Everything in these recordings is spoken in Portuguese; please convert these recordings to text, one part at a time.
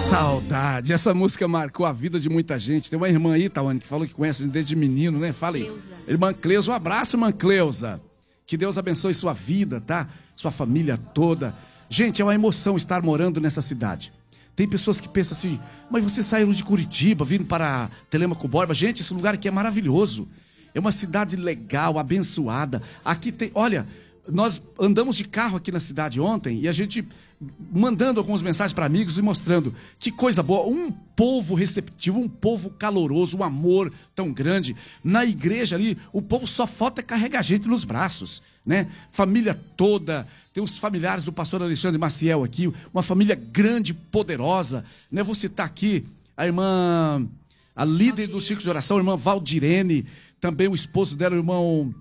Saudade. Essa música marcou a vida de muita gente. Tem uma irmã aí, Tawane, que falou que conhece desde menino, né? Fala aí. Cleusa. Irmã Cleusa, um abraço, irmã Cleusa. Que Deus abençoe sua vida, tá? Sua família toda. Gente, é uma emoção estar morando nessa cidade. Tem pessoas que pensam assim, mas você saiu de Curitiba, vindo para Telêmaco Borba. Gente, esse lugar aqui é maravilhoso. É uma cidade legal, abençoada. Aqui tem, olha, nós andamos de carro aqui na cidade ontem e a gente mandando algumas mensagens para amigos e mostrando que coisa boa, um povo receptivo, um povo caloroso, um amor tão grande. Na igreja ali, o povo só falta carregar a gente nos braços, né? Família toda, tem os familiares do pastor Alexandre Maciel aqui, uma família grande, poderosa, né? Vou citar aqui a irmã, a líder do Círculo de Oração, a irmã Valdirene, também o esposo dela, o irmão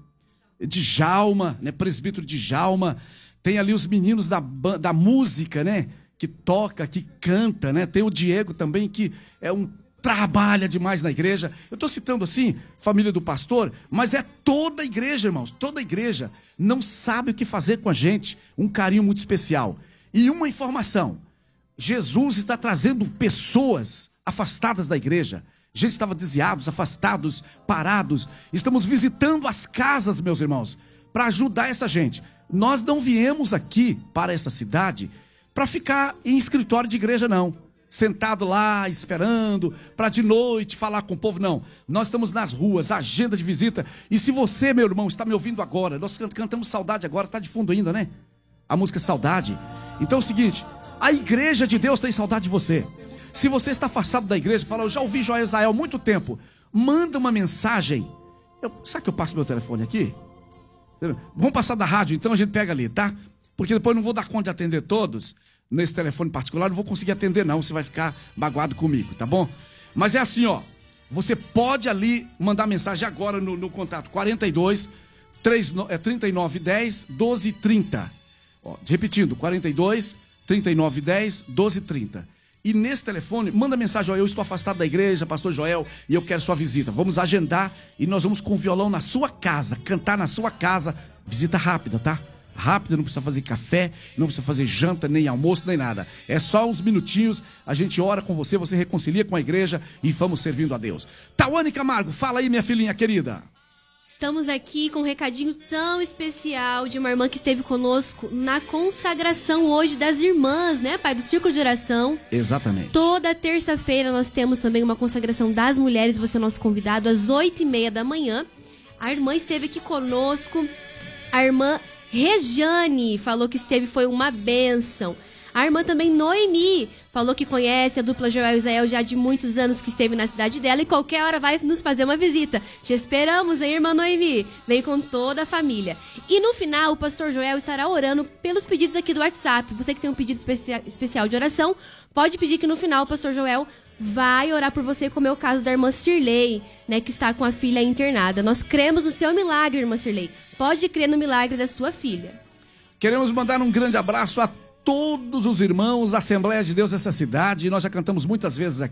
Djalma, né? Presbítero Djalma. Tem ali os meninos da música, né? Que toca, que canta, né? Tem o Diego também, que trabalha demais na igreja. Eu estou citando assim, família do pastor, mas é toda a igreja, irmãos. Toda a igreja não sabe o que fazer com a gente. Um carinho muito especial. E uma informação. Jesus está trazendo pessoas afastadas da igreja. Gente estava desviados, afastados, parados. Estamos visitando as casas, meus irmãos, para ajudar essa gente. Nós não viemos aqui para essa cidade para ficar em escritório de igreja, não. Sentado lá, esperando, para de noite falar com o povo, não. Nós estamos nas ruas, agenda de visita. E se você, meu irmão, está me ouvindo agora, nós cantamos Saudade agora, está de fundo ainda, né? A música Saudade. Então é o seguinte, a igreja de Deus tem saudade de você. Se você está afastado da igreja, fala, eu já ouvi Joel Israel há muito tempo. Manda uma mensagem. Sabe que eu passo meu telefone aqui? Vamos passar da rádio, então a gente pega ali, tá? Porque depois eu não vou dar conta de atender todos nesse telefone particular, não vou conseguir atender não, você vai ficar magoado comigo, tá bom? Mas é assim, ó, você pode ali mandar mensagem agora no contato 42 3910 1230. Ó, repetindo, 42 3910 1230. E nesse telefone, manda mensagem, ó, eu estou afastado da igreja, pastor Joel, e eu quero sua visita. Vamos agendar e nós vamos com o violão na sua casa, cantar na sua casa. Visita rápida, tá? Rápida, não precisa fazer café, não precisa fazer janta, nem almoço, nem nada. É só uns minutinhos, a gente ora com você, você reconcilia com a igreja e vamos servindo a Deus. Tawane Camargo, fala aí, minha filhinha querida. Estamos aqui com um recadinho tão especial de uma irmã que esteve conosco na consagração hoje das irmãs, né, pai? Do Círculo de Oração. Exatamente. Toda terça-feira nós temos também uma consagração das mulheres, você é o nosso convidado, às 8h30 da manhã. A irmã esteve aqui conosco, a irmã Rejane falou que esteve, foi uma bênção. A irmã também Noemi falou que conhece a dupla Joel Israel já de muitos anos, que esteve na cidade dela e qualquer hora vai nos fazer uma visita. Te esperamos, hein, irmã Noemi? Vem com toda a família. E no final, o pastor Joel estará orando pelos pedidos aqui do WhatsApp. Você que tem um pedido especial de oração, pode pedir que no final o pastor Joel vai orar por você, como é o caso da irmã Cirlei, né, que está com a filha internada. Nós cremos no seu milagre, irmã Cirlei. Pode crer no milagre da sua filha. Queremos mandar um grande abraço a todos os irmãos da Assembleia de Deus dessa cidade. Nós já cantamos muitas vezes aqui.